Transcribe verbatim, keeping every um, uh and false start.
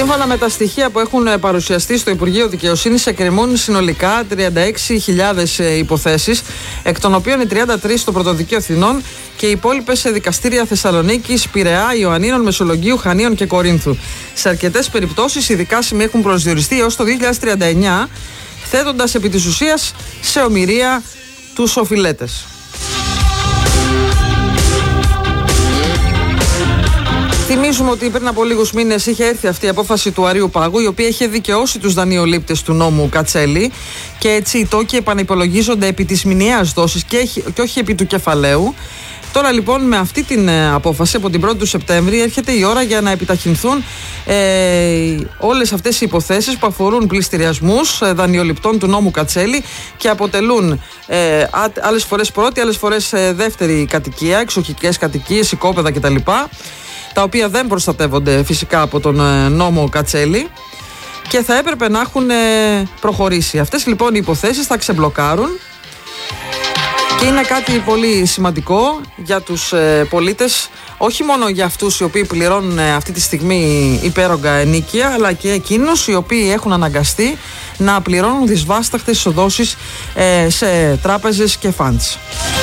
Σύμφωνα με τα στοιχεία που έχουν παρουσιαστεί στο Υπουργείο Δικαιοσύνης, εκκρεμούν συνολικά τριάντα έξι χιλιάδες υποθέσεις, εκ των οποίων οι τριάντα τρεις στο Πρωτοδικείο Αθηνών και οι υπόλοιπες σε δικαστήρια Θεσσαλονίκης, Πειραιά, Ιωαννίνων, Μεσολογγίου, Χανίων και Κορίνθου. Σε αρκετές περιπτώσεις, οι δικάσιμοι έχουν προσδιοριστεί έως το δύο χιλιάδες τριάντα εννιά, θέτοντας επί της ουσίας σε ομηρία τους οφειλέτες. Θυμίζουμε ότι πριν από λίγους μήνες είχε έρθει αυτή η απόφαση του Αρείου Πάγου, η οποία είχε δικαιώσει τους δανειολήπτες του νόμου Κατσέλη, και έτσι οι τόκοι επανυπολογίζονται επί της μηνιαίας δόσης και, και όχι επί του κεφαλαίου. Τώρα λοιπόν με αυτή την απόφαση από την πρώτη του Σεπτέμβρη έρχεται η ώρα για να επιταχυνθούν ε, όλες αυτές οι υποθέσεις που αφορούν πληστηριασμούς ε, δανειοληπτών του νόμου Κατσέλη και αποτελούν ε, άλλες φορές πρώτη, άλλες φορές ε, δεύτερη κατοικία, εξοχικές κατοικίες, οικόπεδα κτλ. Τα οποία δεν προστατεύονται φυσικά από τον νόμο Κατσέλη και θα έπρεπε να έχουν προχωρήσει. Αυτές λοιπόν οι υποθέσεις θα ξεμπλοκάρουν και είναι κάτι πολύ σημαντικό για τους πολίτες, όχι μόνο για αυτούς οι οποίοι πληρώνουν αυτή τη στιγμή υπέρογκα ενίκεια, αλλά και εκείνους οι οποίοι έχουν αναγκαστεί να πληρώνουν δυσβάσταχτες εισοδόσεις σε τράπεζες και φαντς.